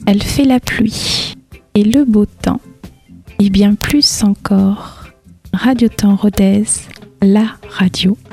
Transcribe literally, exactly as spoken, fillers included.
Elle fait la pluie et le beau temps, et bien plus encore. Radio Temps Rodez, la radio